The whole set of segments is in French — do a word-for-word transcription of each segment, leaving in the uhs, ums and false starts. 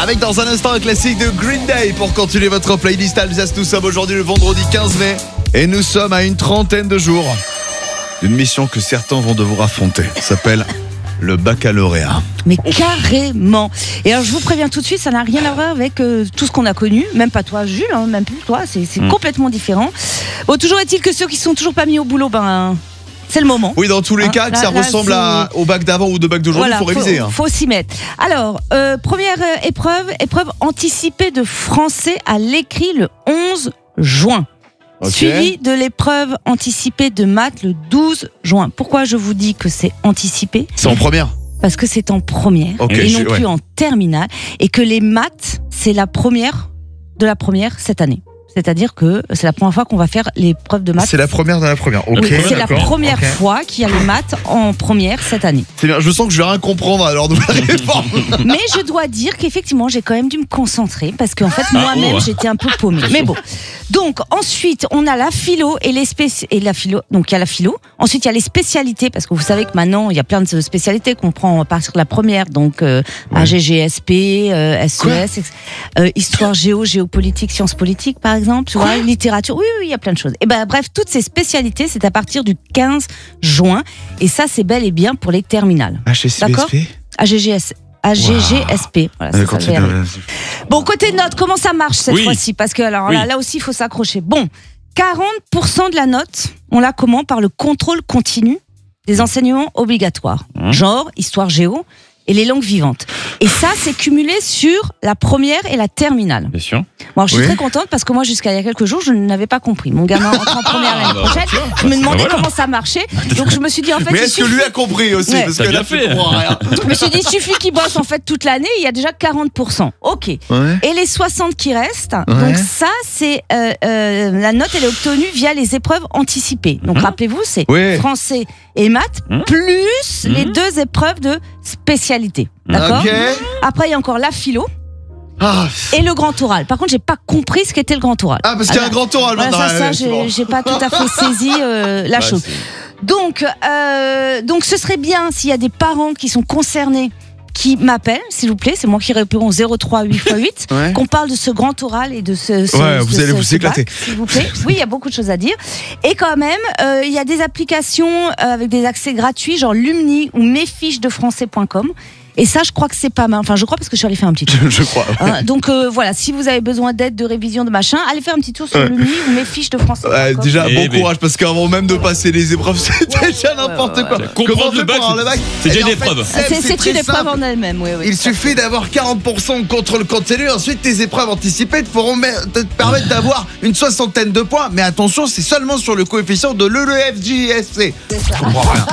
Avec dans un instant un classique de Green Day pour continuer votre playlist Alsace. Nous sommes aujourd'hui le vendredi quinze mai et nous sommes à une trentaine de jours d'une mission que certains vont devoir affronter. Ça s'appelle le baccalauréat. Mais carrément. Et alors je vous préviens tout de suite, ça n'a rien à voir avec euh, tout ce qu'on a connu, même pas toi Jules, hein, même plus toi, c'est, c'est mmh. complètement différent. Bon, toujours est-il que ceux qui sont toujours pas mis au boulot, ben c'est le moment. Oui, dans tous les hein, cas, que là, ça là, ressemble à, au bac d'avant ou de bac d'aujourd'hui, il voilà, faut réviser. Il faut, hein. faut s'y mettre. Alors, euh, première euh, épreuve, épreuve anticipée de français à l'écrit le onze juin. Okay. Suivi de l'épreuve anticipée de maths le douze juin. Pourquoi je vous dis que c'est anticipé ? C'est en première ? Parce que c'est en première okay, et non plus ouais. en terminale. Et que les maths, c'est la première de la première cette année. C'est-à-dire que c'est la première fois qu'on va faire l'épreuve de maths. C'est la première de la première. Ok. Oui, c'est D'accord. la première okay. fois qu'il y a les maths en première cette année. C'est bien. Je sens que je vais rien comprendre à leur nouvelle réforme. Mais je dois dire qu'effectivement, j'ai quand même dû me concentrer parce qu'en fait, moi-même, ah, oh. j'étais un peu paumée. Mais bon. Donc ensuite, on a la philo et les spéci- et la philo. Donc il y a la philo. Ensuite, il y a les spécialités parce que vous savez que maintenant, il y a plein de spécialités qu'on prend à partir de la première. Donc euh, ouais. A G G S P, euh, S E S, euh, histoire géo, géopolitique, sciences politiques, par exemple. Tu vois, littérature. Oui, oui, il y a plein de choses. Et ben bref, toutes ces spécialités, c'est à partir du quinze juin. Et ça, c'est bel et bien pour les terminales. A G G S P. D'accord ? A G G S. A G G S P. Wow. Voilà, ça, ça bon, côté notes, comment ça marche cette oui. fois-ci ? Parce que alors oui. là, là aussi, il faut s'accrocher. Bon, quarante pour cent de la note, on la comment ? Par le contrôle continu des enseignements obligatoires. Mmh. Genre, histoire géo et les langues vivantes. Et ça, c'est cumulé sur la première et la terminale. Bien sûr. Bon, alors, je suis oui. très contente parce que moi, jusqu'à il y a quelques jours, je n'avais pas compris. Mon gamin entre en première l'année prochaine. Je me demandais voilà. comment ça marchait. Donc, je me suis dit, en fait. Mais est-ce suffit... que lui a compris aussi ? Ouais. Parce T'as que bien là, fait. Rien. Je me suis dit, il suffit qu'il bosse en fait toute l'année, il y a déjà quarante pour cent. Ok. Ouais. Et les soixante qui restent, ouais. donc ça, c'est euh, euh, la note, elle est obtenue via les épreuves anticipées. Donc, mmh. rappelez-vous, c'est oui. français et maths, mmh. plus mmh. les deux épreuves de spécialité. D'accord ? Okay. Après, il y a encore la philo. Ah. Et le grand oral. Par contre, j'ai pas compris ce qu'était le grand oral. Ah, parce qu'il y a un grand oral voilà, maintenant. Ça, ça, j'ai, bon. j'ai pas tout à fait saisi euh, la bah, chose. C'est... Donc, euh, donc, ce serait bien s'il y a des parents qui sont concernés qui m'appellent, s'il vous plaît, c'est moi qui réponds au zéro trois huit fois huit, ouais. qu'on parle de ce grand oral et de ce, ce ouais, ce, vous allez ce, vous ce éclater. Bac, s'il vous plaît. Oui, il y a beaucoup de choses à dire. Et quand même, euh, il y a des applications euh, avec des accès gratuits, genre Lumni ou mes fiches de français point com. Et ça, je crois que c'est pas mal. Enfin, je crois parce que je suis allée faire un petit tour. Je crois. Ouais. Hein, donc euh, voilà, si vous avez besoin d'aide, de révision, de machin, allez faire un petit tour sur ouais. Lumni ou mes fiches de français. Ouais, déjà, bon mais... courage parce qu'avant même de passer les épreuves, c'est déjà n'importe ouais, ouais, quoi. Ouais. Comment le bac, le bac c'est déjà une épreuve. C'est, c'est, c'est, c'est une épreuve en elle-même. Oui, oui, il suffit fait. d'avoir quarante pour cent de contrôle continu. Ensuite, tes épreuves anticipées te pourront te permettre d'avoir une soixantaine de points. Mais attention, c'est seulement sur le coefficient de l'E L F J S C. Je comprends rien.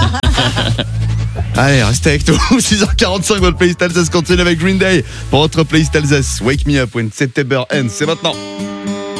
Allez, restez avec nous. six heures quarante-cinq, votre playlist Alsace continue avec Green Day pour votre playlist Alsace. Wake Me Up When September Ends. C'est maintenant.